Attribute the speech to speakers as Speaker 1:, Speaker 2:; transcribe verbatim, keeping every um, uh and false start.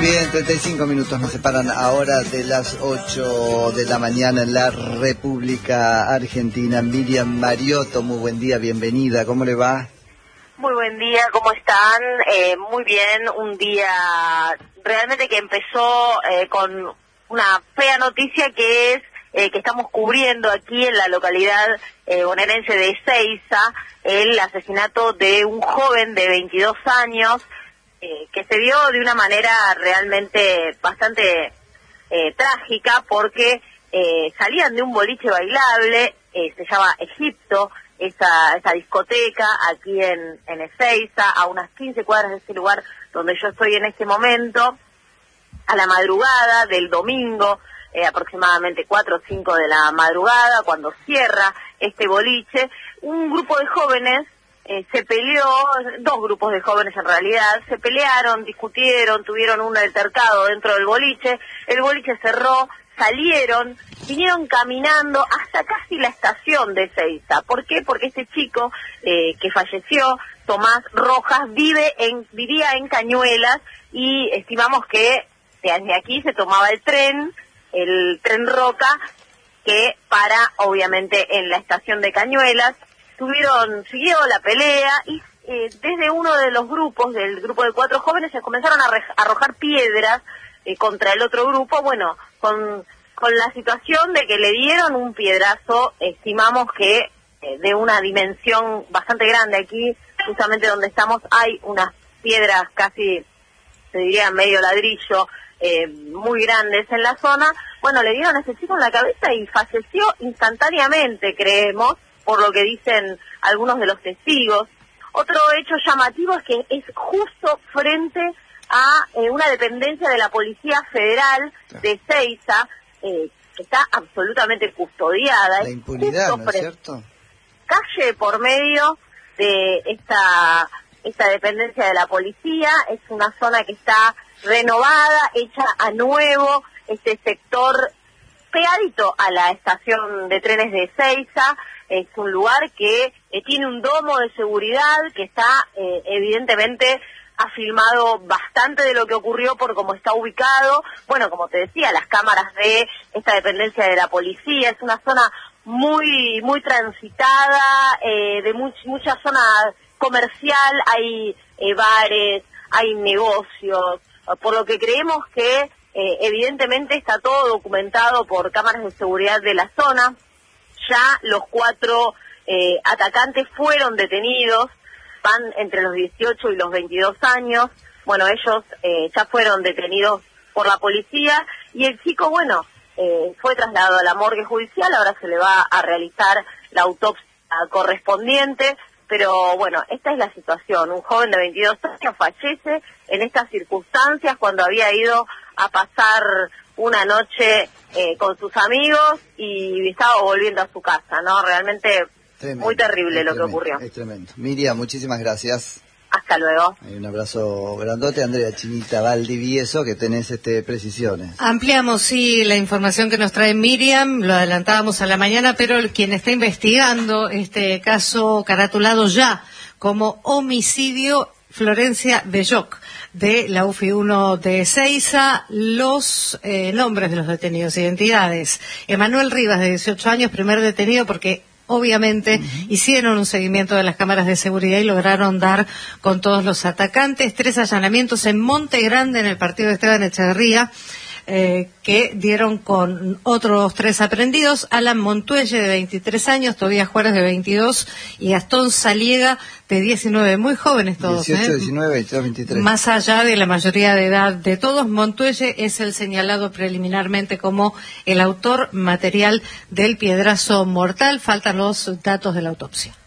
Speaker 1: bien, treinta y cinco minutos nos separan ahora de las ocho de la mañana en la República Argentina. Miriam Mariotto, muy buen día, bienvenida, ¿cómo le va?
Speaker 2: Muy buen día, ¿cómo están? Eh, muy bien, un día realmente que empezó eh, con una fea noticia que es eh, que estamos cubriendo aquí en la localidad eh, bonaerense de Ezeiza el asesinato de un joven de veintidós años eh, que se dio de una manera realmente bastante eh, trágica porque eh, salían de un boliche bailable, eh, se llama Egipto, esa, esa discoteca aquí en, en Ezeiza, a unas quince cuadras de ese lugar donde yo estoy en este momento, a la madrugada del domingo, eh, aproximadamente cuatro o cinco de la madrugada, cuando cierra este boliche, un grupo de jóvenes eh, se peleó, dos grupos de jóvenes en realidad, se pelearon, discutieron, tuvieron un altercado dentro del boliche, el boliche cerró, salieron, vinieron caminando hasta casi la estación de Ezeiza. ¿Por qué? Porque este chico eh, que falleció, Tomás Rojas, vive en, vivía en Cañuelas y estimamos que desde aquí se tomaba el tren, el tren Roca, que para obviamente en la estación de Cañuelas. Tuvieron, siguió la pelea y eh, desde uno de los grupos, del grupo de cuatro jóvenes, se comenzaron a re- arrojar piedras eh, contra el otro grupo, bueno, con, con la situación de que le dieron un piedrazo, estimamos que eh, de una dimensión bastante grande. Aquí, justamente donde estamos, hay unas piedras casi, se diría medio ladrillo, eh, muy grandes en la zona. Bueno, le dieron a ese chico en la cabeza y falleció instantáneamente, creemos, por lo que dicen algunos de los testigos. Otro hecho llamativo es que es justo frente a eh, una dependencia de la Policía Federal de Ezeiza, eh, que está absolutamente custodiada.
Speaker 1: La impunidad, ¿no es cierto?
Speaker 2: Calle por medio de esta, esta dependencia de la policía, es una zona que está renovada, hecha a nuevo, este sector pegadito a la estación de trenes de Ezeiza. Es un lugar que eh, tiene un domo de seguridad que está eh, evidentemente ha filmado bastante de lo que ocurrió por cómo está ubicado. Bueno, como te decía, las cámaras de esta dependencia de la policía, es una zona muy muy transitada, eh, de much, mucha zona comercial, hay eh, bares, hay negocios, por lo que creemos que eh, evidentemente está todo documentado por cámaras de seguridad de la zona. Ya los cuatro eh, atacantes fueron detenidos, van entre los dieciocho y los veintidós años. Bueno, ellos eh, ya fueron detenidos por la policía y el chico, bueno, eh, fue trasladado a la morgue judicial. Ahora se le va a realizar la autopsia correspondiente, pero bueno, esta es la situación. Un joven de veintidós años fallece en estas circunstancias cuando había ido a pasar una noche eh, con sus amigos y estaba volviendo a su casa, ¿no? Realmente tremendo, muy terrible lo tremendo, que ocurrió.
Speaker 1: Es tremendo. Miriam, muchísimas gracias.
Speaker 2: Hasta luego.
Speaker 1: Hay un abrazo grandote. Andrea Chinita Valdivieso, que tenés este precisiones.
Speaker 3: Ampliamos, sí, la información que nos trae Miriam, lo adelantábamos a la mañana, pero quien está investigando este caso caratulado ya como homicidio, Florencia Belloc, de la U F I uno de Ezeiza, los eh, nombres de los detenidos, identidades. Emanuel Rivas, de dieciocho años, primer detenido porque obviamente uh-huh. hicieron un seguimiento de las cámaras de seguridad y lograron dar con todos los atacantes. Tres allanamientos en Monte Grande, en el partido de Esteban Echeverría, eh, que dieron con otros tres aprendidos: Alan Montuelle, de veintitrés años, Tobías Juárez, de veintidós, y Gastón Saliega, de diecinueve, muy jóvenes todos.
Speaker 1: dieciocho,
Speaker 3: ¿eh?
Speaker 1: diecinueve, veintidós, veintitrés.
Speaker 3: Más allá de la mayoría de edad de todos, Montuelle es el señalado preliminarmente como el autor material del piedrazo mortal. Faltan los datos de la autopsia.